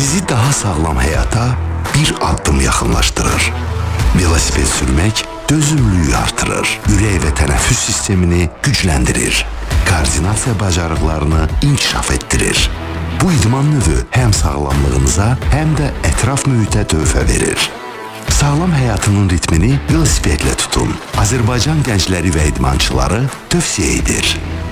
sizi daha sağlam həyata bir addım yaxınlaşdırır. Velosiped sürmək dözümlülüyü artırır, ürək və tənəffüs sistemini gücləndirir, koordinasiya bacarıqlarını inkişaf etdirir. Bu idman növü həm sağlamlığınıza, həm də ətraf mühitə töhfə verir. Sağlam həyatının ritmini velosipedlə tutun. Azərbaycan gəncləri və idmançıları tövsiyə edir.